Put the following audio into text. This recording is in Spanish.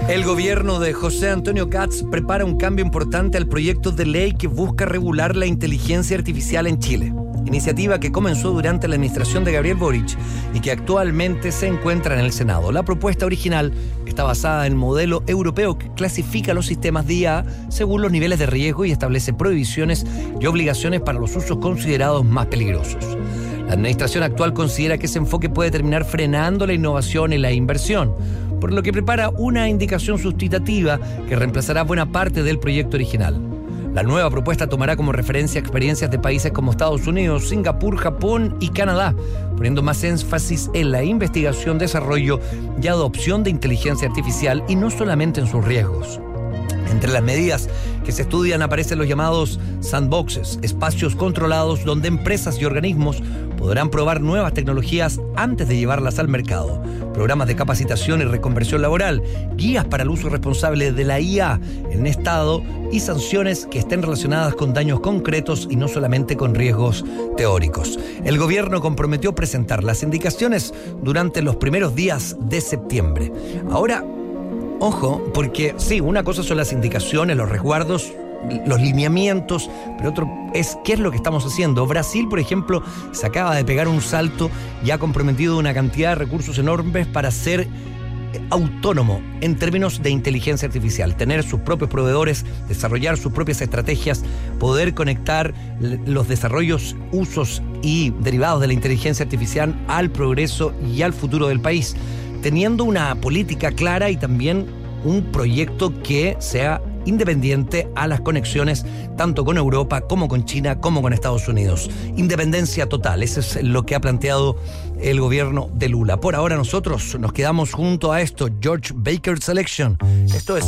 El gobierno de José Antonio Kats prepara un cambio importante al proyecto de ley que busca regular la inteligencia artificial en Chile. Iniciativa que comenzó durante la administración de Gabriel Boric y que actualmente se encuentra en el Senado. La propuesta original está basada en el modelo europeo que clasifica los sistemas de IA según los niveles de riesgo y establece prohibiciones y obligaciones para los usos considerados más peligrosos. La administración actual considera que ese enfoque puede terminar frenando la innovación y la inversión, por lo que prepara una indicación sustitutiva que reemplazará buena parte del proyecto original. La nueva propuesta tomará como referencia experiencias de países como Estados Unidos, Singapur, Japón y Canadá, poniendo más énfasis en la investigación, desarrollo y adopción de inteligencia artificial y no solamente en sus riesgos. Entre las medidas que se estudian aparecen los llamados sandboxes, espacios controlados donde empresas y organismos podrán probar nuevas tecnologías antes de llevarlas al mercado, programas de capacitación y reconversión laboral, guías para el uso responsable de la IA en Estado y sanciones que estén relacionadas con daños concretos y no solamente con riesgos teóricos. El gobierno comprometió presentar las indicaciones durante los primeros días de septiembre. Ahora, ojo, porque sí, una cosa son las indicaciones, los resguardos, los lineamientos, pero otro es qué es lo que estamos haciendo. Brasil, por ejemplo, se acaba de pegar un salto y ha comprometido una cantidad de recursos enormes para ser autónomo en términos de inteligencia artificial, tener sus propios proveedores, desarrollar sus propias estrategias, poder conectar los desarrollos, usos y derivados de la inteligencia artificial al progreso y al futuro del país, teniendo una política clara y también un proyecto que sea independiente a las conexiones tanto con Europa como con China como con Estados Unidos. Independencia total, eso es lo que ha planteado el gobierno de Lula. Por ahora nosotros nos quedamos junto a esto, George Baker Selection. Esto es